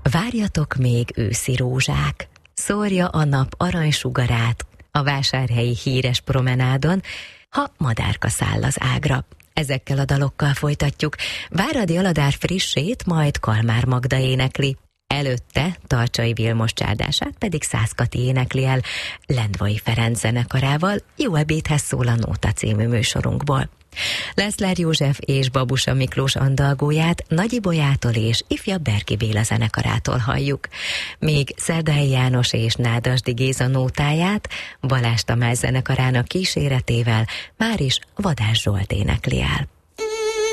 Várjatok még őszi rózsák, szórja a nap aranysugarát a vásárhelyi híres promenádon, ha madárka száll az ágra. Ezekkel a dalokkal folytatjuk. Váradi Aladár frissét majd Kalmár Magda énekli. Előtte Tarcsai Vilmos csárdását pedig Szász Kati énekli el Lendvai Ferenc zenekarával. Jó ebédhez szól a Nóta című műsorunkból. Leszler József és Babusa Miklós andalgóját Nagy Ibolyától és ifjabb Berki Béla zenekarától halljuk. Míg Szerdai János és Nádasdy Géza nótáját Balázs Tamás zenekarának kíséretével már is Vadás Zsolt énekli el.